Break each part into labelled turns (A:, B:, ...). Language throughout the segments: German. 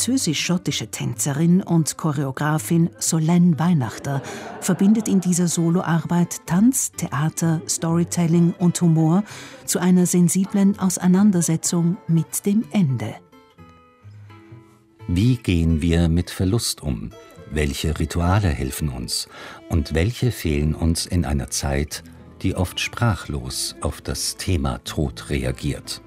A: französisch-schottische Tänzerin und Choreografin Solène Weihnachter verbindet in dieser Soloarbeit Tanz, Theater, Storytelling und Humor zu einer sensiblen Auseinandersetzung mit dem Ende.
B: Wie gehen wir mit Verlust um? Welche Rituale helfen uns? Und welche fehlen uns in einer Zeit, die oft sprachlos auf das Thema Tod reagiert?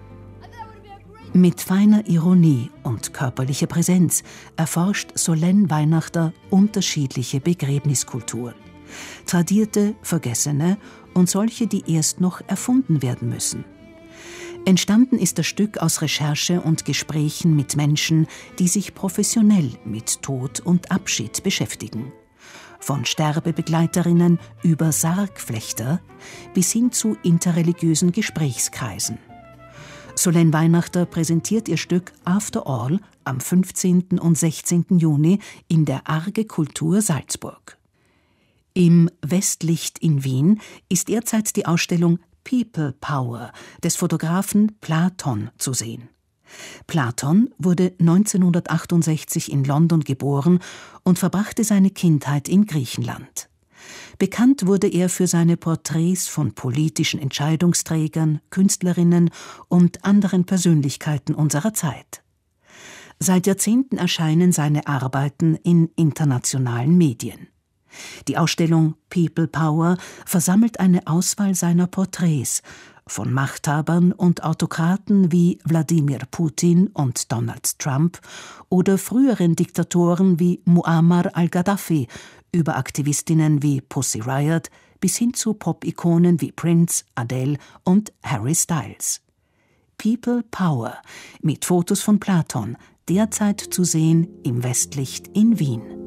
A: Mit feiner Ironie und körperlicher Präsenz erforscht Solène Weihnachter unterschiedliche Begräbniskulturen. Tradierte, vergessene und solche, die erst noch erfunden werden müssen. Entstanden ist das Stück aus Recherche und Gesprächen mit Menschen, die sich professionell mit Tod und Abschied beschäftigen. Von Sterbebegleiterinnen über Sargflechter bis hin zu interreligiösen Gesprächskreisen. Solène Weihnachter präsentiert ihr Stück After All am 15. und 16. Juni in der Arge Kultur Salzburg. Im Westlicht in Wien ist derzeit die Ausstellung People Power des Fotografen Platon zu sehen. Platon wurde 1968 in London geboren und verbrachte seine Kindheit in Griechenland. Bekannt wurde er für seine Porträts von politischen Entscheidungsträgern, Künstlerinnen und anderen Persönlichkeiten unserer Zeit. Seit Jahrzehnten erscheinen seine Arbeiten in internationalen Medien. Die Ausstellung People Power versammelt eine Auswahl seiner Porträts von Machthabern und Autokraten wie Wladimir Putin und Donald Trump oder früheren Diktatoren wie Muammar al-Gaddafi, über Aktivistinnen wie Pussy Riot bis hin zu Pop-Ikonen wie Prince, Adele und Harry Styles. People Power mit Fotos von Platon, derzeit zu sehen im Westlicht in Wien.